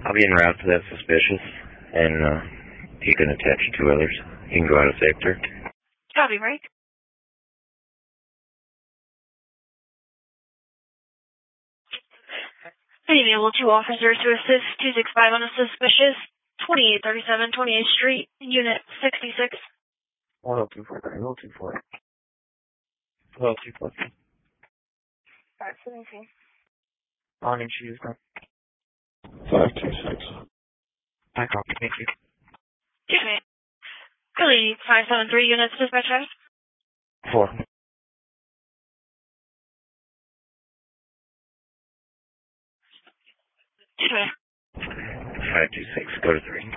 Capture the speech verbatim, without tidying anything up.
I'll be en route to that suspicious, and uh, you can attach two others. You can go out of sector. Copy, Mike. Any available two officers to assist two six five on a suspicious twenty-eight thirty-seven twenty-eighth Street, Unit sixty-six. one oh two four, one oh two four. one oh two four. Alright, seventeen. On and choose them. five two six. I copy, thank you. Excuse me. Really, five seven three units dispatch house. Four. Excuse me. five two six, go to three.